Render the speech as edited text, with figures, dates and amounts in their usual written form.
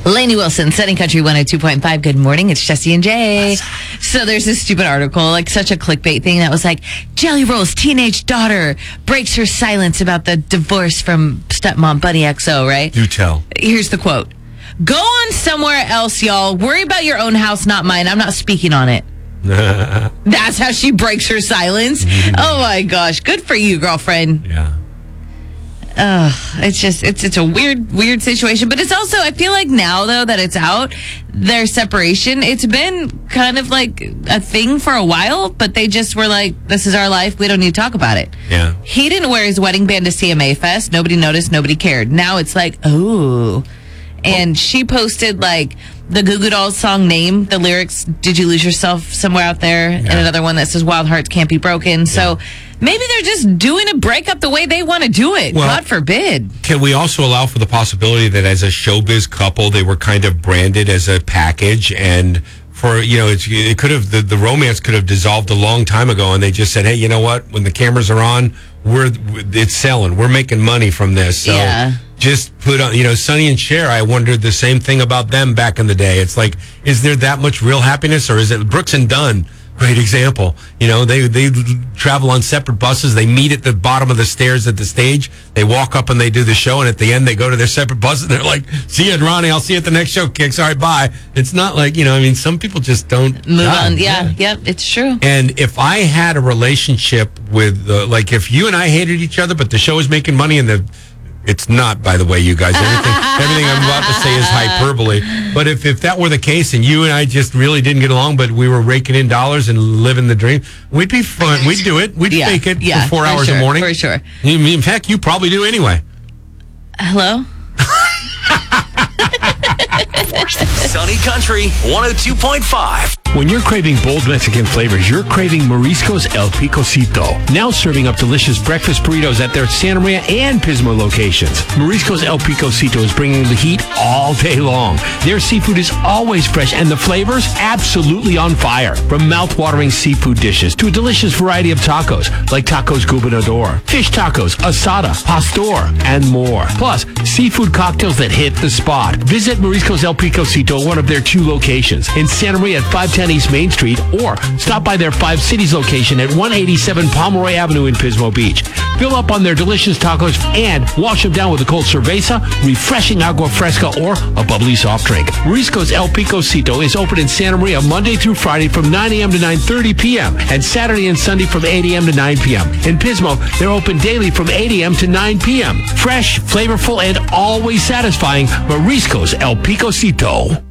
Lainey Wilson, Setting Country 102.5. Good morning. It's Jesse and Jay. So there's this stupid article, like such a clickbait thing that was like, Jelly Roll's teenage daughter breaks her silence about the divorce from stepmom Bunny XO, right? Do tell. Here's the quote. Go on somewhere else, y'all. Worry about your own house, not mine. I'm not speaking on it. That's how she breaks her silence. Oh my gosh. Good for you, girlfriend. Yeah. It's a weird situation. But it's also, I feel like now, though, that it's out, their separation, it's been kind of like a thing for a while, but they just were like, this is our life. We don't need to talk about it. Yeah. He didn't wear his wedding band to CMA Fest. Nobody noticed. Nobody cared. Now it's like, oh. And she posted, like, the Goo Goo Dolls song Name, the lyrics, Did You Lose Yourself Somewhere Out There? Yeah. And another one that says Wild Hearts Can't Be Broken. Yeah. So maybe they're just doing a breakup the way they want to do it. Well, God forbid. Can we also allow for the possibility that as a showbiz couple, they were kind of branded as a package, and for, it could have, the romance could have dissolved a long time ago, and they just said, hey, you know what? When the cameras are on, it's selling. We're making money from this. So yeah. Just put on, Sonny and Cher, I wondered the same thing about them back in the day. It's like, is there that much real happiness, or is it Brooks and Dunn? Great example. They travel on separate buses. They meet at the bottom of the stairs at the stage. They walk up and they do the show, and at the end they go to their separate buses. And they're like, see you, Ronnie. I'll see you at the next show, Kicks. All right, bye. It's not like, some people just don't move on. Yeah, it's true. And if I had a relationship with, if you and I hated each other, but the show is making money and it's not, by the way, you guys. Everything I'm about to say is hyperbole. But if that were the case and you and I just really didn't get along, but we were raking in dollars and living the dream, we'd be fun. We'd do it. We'd fake it for 4 hours in the morning. For sure. In fact, you probably do anyway. Hello? Sunny Country 102.5. When you're craving bold Mexican flavors, you're craving Mariscos El Picocito. Now serving up delicious breakfast burritos at their Santa Maria and Pismo locations. Mariscos El Picocito is bringing the heat all day long. Their seafood is always fresh and the flavors absolutely on fire. From mouth-watering seafood dishes to a delicious variety of tacos, like tacos gobernador, fish tacos, asada, pastor, and more. Plus, seafood cocktails that hit the spot. Visit Mariscos El Picocito, one of their 2 locations, in Santa Maria at 510 East Main Street, or stop by their 5 Cities location at 187 Pomeroy Avenue in Pismo Beach. Fill up on their delicious tacos and wash them down with a cold cerveza, refreshing agua fresca, or a bubbly soft drink. Mariscos El Picocito is open in Santa Maria Monday through Friday from 9 a.m. to 9:30 p.m. and Saturday and Sunday from 8 a.m. to 9 p.m. In Pismo, they're open daily from 8 a.m. to 9 p.m. Fresh, flavorful, and always satisfying. Mariscos El Picocito.